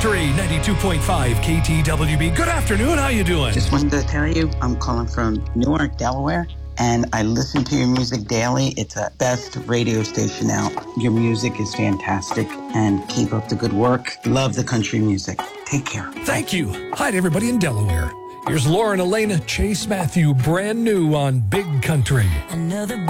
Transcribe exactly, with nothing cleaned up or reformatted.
Country, ninety-two point five K T W B. Good afternoon. How you doing? Just wanted to tell you, I'm calling from Newark, Delaware, and I listen to your music daily. It's the best radio station out. Your music is fantastic, and keep up the good work. Love the country music. Take care. Thank you. Hi to everybody in Delaware. Here's Lauren Elena, Chase Matthew, brand new on Big Country. Another